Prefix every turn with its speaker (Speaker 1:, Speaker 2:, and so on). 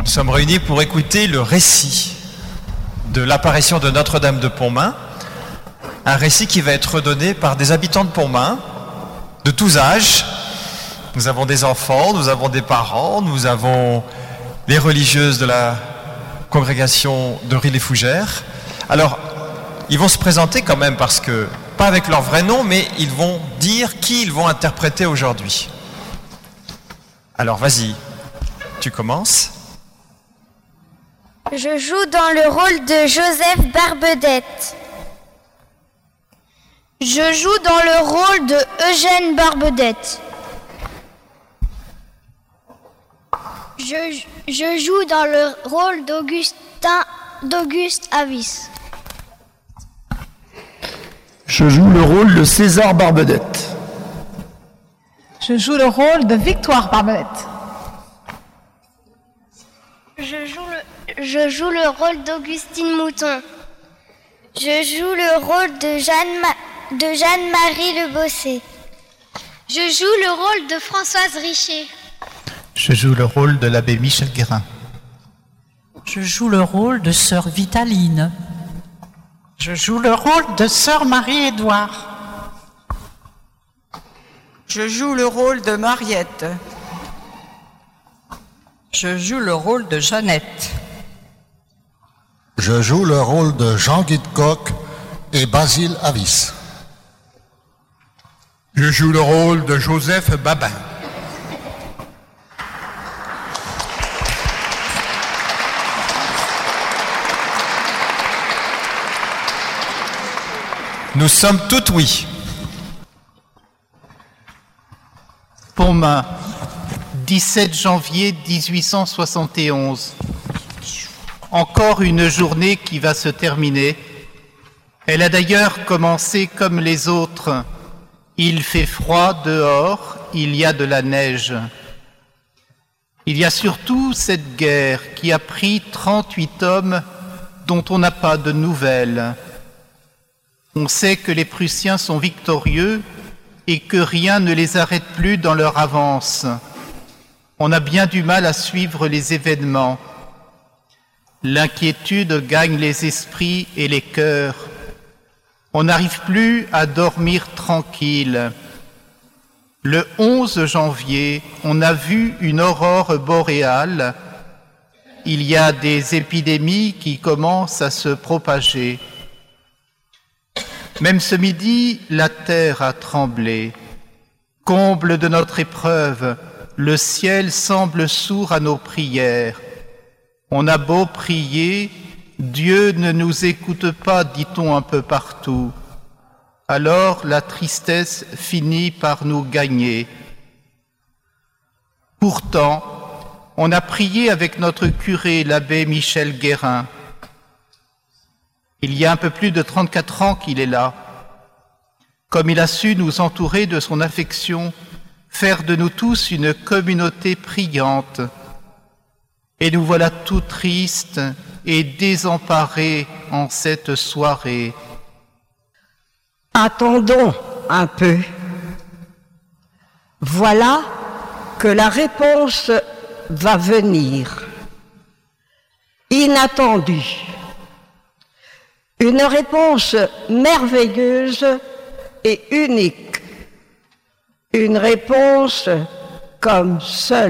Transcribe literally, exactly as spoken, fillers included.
Speaker 1: Nous sommes réunis pour écouter le récit de l'apparition de Notre-Dame de Pontmain, un récit qui va être donné par des habitants de Pontmain, de tous âges. Nous avons des enfants, nous avons des parents, nous avons les religieuses de la congrégation de Ry-les-Fougères. Alors, ils vont se présenter quand même parce que, pas avec leur vrai nom, mais ils vont dire qui ils vont interpréter aujourd'hui. Alors, vas-y, tu commences.
Speaker 2: Je joue dans le rôle de Joseph Barbedette.
Speaker 3: Je joue dans le rôle de Eugène Barbedette.
Speaker 2: Je, je joue dans le rôle d'Augustin, d'Auguste Avis.
Speaker 4: Je joue le rôle de César Barbedette.
Speaker 5: Je joue le rôle de Victoire Barbedette.
Speaker 2: Je joue le, je joue le rôle d'Augustine Mouton. Je joue le rôle de Jeanne, de Jeanne-Marie Le Bossé.
Speaker 6: Je joue le rôle de Françoise Richer.
Speaker 7: Je joue le rôle de l'abbé Michel Guérin.
Speaker 8: Je joue le rôle de sœur Vitaline.
Speaker 9: Je joue le rôle de sœur Marie-Édouard.
Speaker 10: Je joue le rôle de Mariette.
Speaker 11: Je joue le rôle de Jeannette.
Speaker 12: Je joue le rôle de Jean-Guy de Coq et Basile Avis.
Speaker 13: Je joue le rôle de Joseph Babin.
Speaker 1: Nous sommes toutes oui.
Speaker 7: Pontmain, dix-sept janvier dix-huit cent soixante et onze. Encore une journée qui va se terminer. Elle a d'ailleurs commencé comme les autres. Il fait froid dehors, il y a de la neige. Il y a surtout cette guerre qui a pris trente-huit hommes dont on n'a pas de nouvelles. On sait que les Prussiens sont victorieux et que rien ne les arrête plus dans leur avance. On a bien du mal à suivre les événements. L'inquiétude gagne les esprits et les cœurs. On n'arrive plus à dormir tranquille. Le onze janvier, on a vu une aurore boréale. Il y a des épidémies qui commencent à se propager. Même ce midi, la terre a tremblé. Comble de notre épreuve, le ciel semble sourd à nos prières. On a beau prier, Dieu ne nous écoute pas, dit-on un peu partout. Alors la tristesse finit par nous gagner. Pourtant, on a prié avec notre curé, l'abbé Michel Guérin. Il y a un peu plus de trente-quatre ans qu'il est là. Comme il a su nous entourer de son affection, faire de nous tous une communauté priante. Et nous voilà tout tristes et désemparés en cette soirée.
Speaker 14: Attendons un peu. Voilà que la réponse va venir. Inattendue. Une réponse merveilleuse et unique. Une réponse comme seule